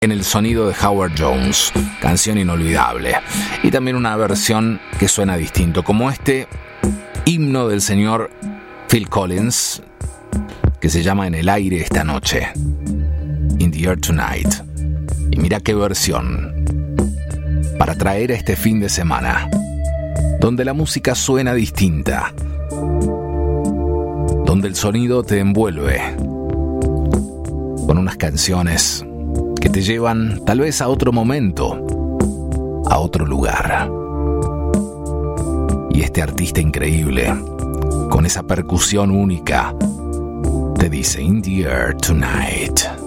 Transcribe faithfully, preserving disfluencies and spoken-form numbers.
en el sonido de Howard Jones, canción inolvidable. Y también una versión que suena distinto, como este himno del señor Phil Collins, que se llama En el aire esta noche, In the Air Tonight. Y mira qué versión para traer a este fin de semana, donde la música suena distinta, donde el sonido te envuelve con unas canciones que te llevan tal vez a otro momento, a otro lugar. Y este artista increíble, con esa percusión única, te dice In the Air Tonight.